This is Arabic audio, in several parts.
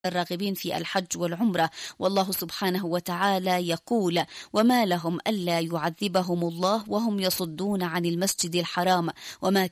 الراغبين في الحج والعمرة. والله سبحانه وتعالى يقول: وما لهم ألا يعذبهم الله وهم يصدون عن المسجد الحرام وما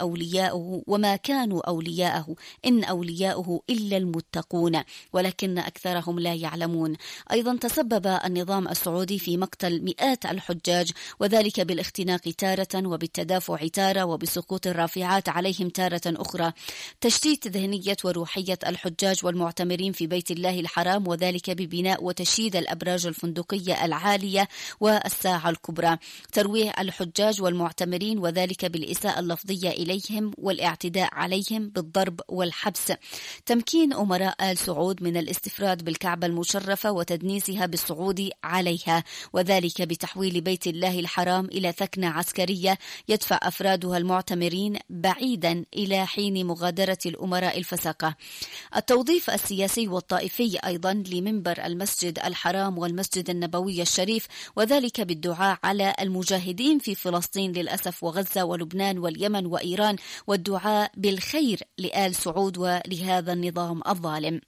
كانوا أولياءه إن أولياءه إلا المتقون ولكن أكثرهم لا يعلمون. أيضا تسبب النظام السعودي في مقتل مئات الحجاج، وذلك بالاختناق تارة وبالتدافع تارة وبسقوط الرافعات عليهم تارة أخرى، تشتيت ذهنية وروحية الحجاج والمعتمرين في بيت الله الحرام، وذلك ببناء وتشييد الأبراج الفندقية العالية والساعة الكبرى، ترويع الحجاج والمعتمرين وذلك بالإساءة اللفظية إليهم والاعتداء عليهم بالضرب والحبس، تمكين أمراء آل سعود من الاستفراد بالكعبة المشرفة وتدنيسها بالصعود عليها، وذلك بتحويل بيت الله الحرام إلى ثكنة عسكرية يدفع أفرادها المعتمرين بعيدا إلى حين مغادرة الأمراء الفسقة. التوظيف السياسي والطائفي أيضا لمنبر المسجد الحرام والمسجد النبوي الشريف، وذلك بالدعاء على المجاهدين في فلسطين للأسف وغزة ولبنان واليمن وإيران، والدعاء بالخير لآل سعود ولهذا النظام الظالم.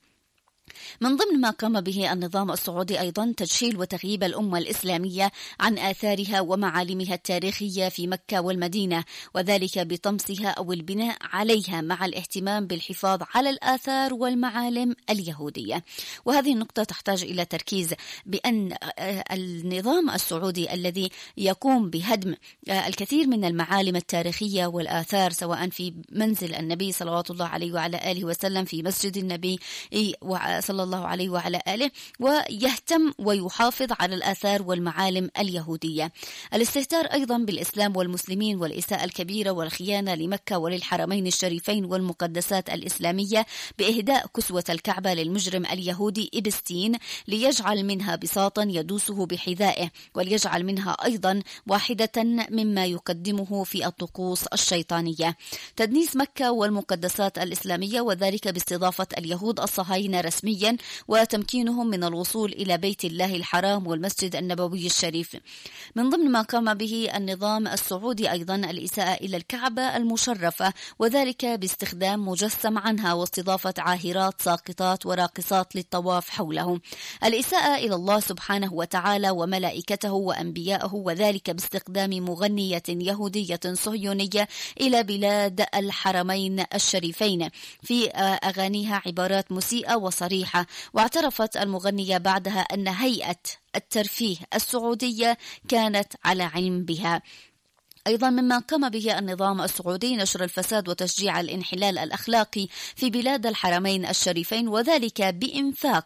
من ضمن ما قام به النظام السعودي أيضا تجهيل وتغييب الأمة الإسلامية عن آثارها ومعالمها التاريخية في مكة والمدينة، وذلك بطمسها أو البناء عليها مع الاهتمام بالحفاظ على الآثار والمعالم اليهودية. وهذه النقطة تحتاج إلى تركيز، بأن النظام السعودي الذي يقوم بهدم الكثير من المعالم التاريخية والآثار سواء في منزل النبي صلوات الله عليه وعلى آله وسلم في مسجد النبي صلى الله عليه وعلى آله، ويهتم ويحافظ على الآثار والمعالم اليهودية. الاستهتار أيضا بالإسلام والمسلمين والإساءة الكبيرة والخيانة لمكة وللحرمين الشريفين والمقدسات الإسلامية بإهداء كسوة الكعبة للمجرم اليهودي إبستين ليجعل منها بساطا يدوسه بحذائه، وليجعل منها أيضا واحدة مما يقدمه في الطقوس الشيطانية. تدنيس مكة والمقدسات الإسلامية، وذلك باستضافة اليهود الصهاينة رسميا وتمكينهم من الوصول إلى بيت الله الحرام والمسجد النبوي الشريف. من ضمن ما قام به النظام السعودي أيضا الإساءة إلى الكعبة المشرفة، وذلك باستخدام مجسم عنها واستضافة عاهرات ساقطات وراقصات للطواف حوله. الإساءة إلى الله سبحانه وتعالى وملائكته وأنبياءه، وذلك باستخدام مغنية يهودية صهيونية إلى بلاد الحرمين الشريفين في أغانيها عبارات مسيئة وصريحة. واعترفت المغنية بعدها أن هيئة الترفيه السعودية كانت على علم بها. أيضا مما قام به النظام السعودي نشر الفساد وتشجيع الانحلال الأخلاقي في بلاد الحرمين الشريفين، وذلك بإنفاق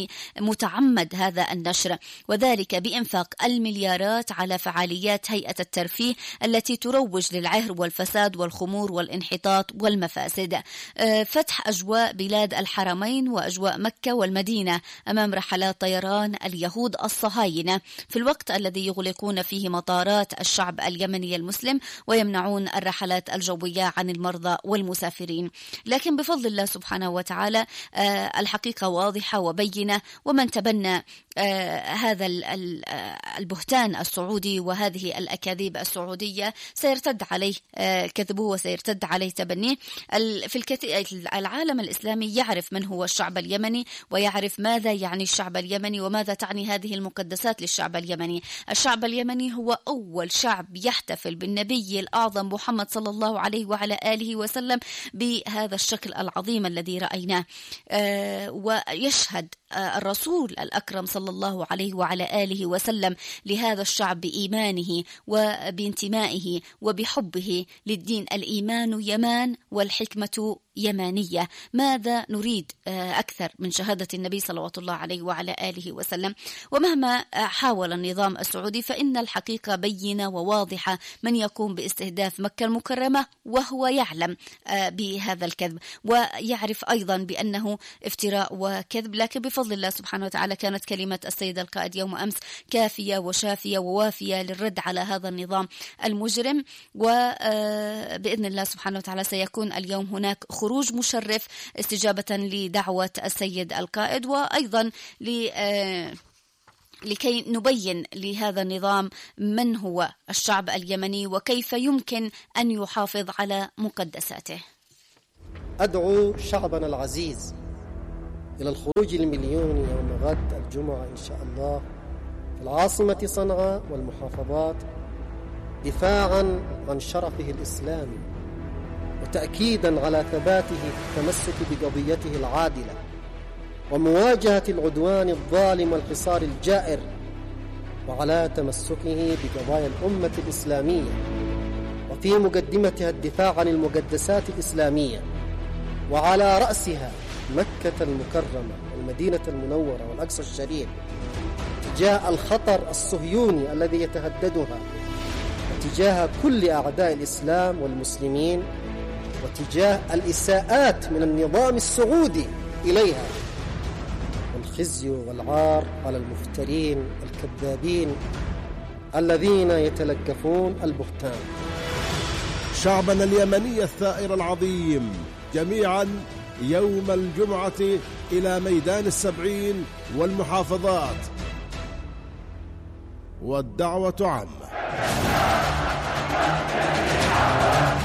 متعمد هذا النشر، وذلك بإنفاق المليارات على فعاليات هيئة الترفيه التي تروج للعهر والفساد والخمور والانحطاط والمفاسد. فتح أجواء بلاد الحرمين وأجواء مكة والمدينة أمام رحلات طيران اليهود الصهاينة في الوقت الذي يغلقون فيه مطارات الشعب اليمني المسلم ويمنعون الرحلات الجوية عن المرضى والمسافرين. لكن بفضل الله سبحانه وتعالى الحقيقة واضحة وبينة، ومن تبنى هذا البهتان السعودي وهذه الأكاذيب السعودية سيرتد عليه كذبه وسيرتد عليه تبنيه. العالم الإسلامي يعرف من هو الشعب اليمني، ويعرف ماذا يعني الشعب اليمني وماذا تعني هذه المقدسات للشعب اليمني. الشعب اليمني هو أول شعب يحتفل بالنبي الأعظم محمد صلى الله عليه وعلى آله وسلم بهذا الشكل العظيم الذي رأيناه، ويشهد الرسول الأكرم صلى الله عليه وعلى آله وسلم لهذا الشعب بإيمانه وبانتمائه وبحبه للدين. الإيمان يمان والحكمة يمانية. ماذا نريد أكثر من شهادة النبي صلوات الله عليه وعلى آله وسلم؟ ومهما حاول النظام السعودي فإن الحقيقة بينة وواضحة، من يقوم باستهداف مكة المكرمة وهو يعلم بهذا الكذب ويعرف أيضا بأنه افتراء وكذب. لكن بفضل الله سبحانه وتعالى كانت كلمة السيد القائد يوم أمس كافية وشافية ووافية للرد على هذا النظام المجرم، وبإذن الله سبحانه وتعالى سيكون اليوم هناك خروج مشرف استجابة لدعوة السيد القائد، وأيضا لكي نبين لهذا النظام من هو الشعب اليمني وكيف يمكن أن يحافظ على مقدساته. أدعو شعبنا العزيز إلى الخروج المليوني يوم غد الجمعة إن شاء الله في العاصمة صنعاء والمحافظات، دفاعا عن شرفه الإسلامي وتأكيدا على ثباته في التمسك بقضيته العادلة ومواجهة العدوان الظالم والحصار الجائر، وعلى تمسكه بقضايا الأمة الإسلامية وفي مقدمتها الدفاع عن المقدسات الإسلامية، وعلى رأسها مكة المكرمة والمدينة المنورة والأقصى الشريف، تجاه الخطر الصهيوني الذي يتهددها، وتجاه كل أعداء الإسلام والمسلمين، وتجاه الإساءات من النظام السعودي إليها، والخزي والعار على المفترين الكذابين الذين يتلقفون البهتان. شعبنا اليمني الثائر العظيم جميعا يوم الجمعة إلى ميدان السبعين والمحافظات، والدعوة عامة.